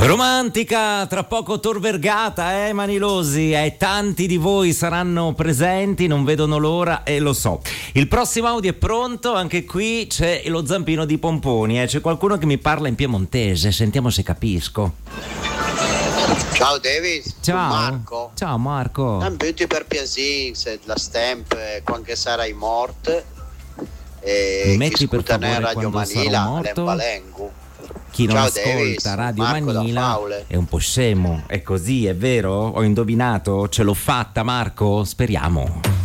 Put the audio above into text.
Romantica, tra poco Tor Vergata, Manilosi, tanti di voi saranno presenti, non vedono l'ora e lo so. Il prossimo audio è pronto, anche qui c'è lo zampino di Pomponi, c'è qualcuno che mi parla in piemontese, sentiamo se capisco. Ciao David, ciao Marco. Ciao Marco. Un beauty per piacere, se la stamp quando sarai morto e metti per favore Radio Manila, morto. Chi non ciao ascolta Davis, Radio Marco Manila è un po' scemo, è così, è vero? Ho indovinato? Ce l'ho fatta Marco? Speriamo.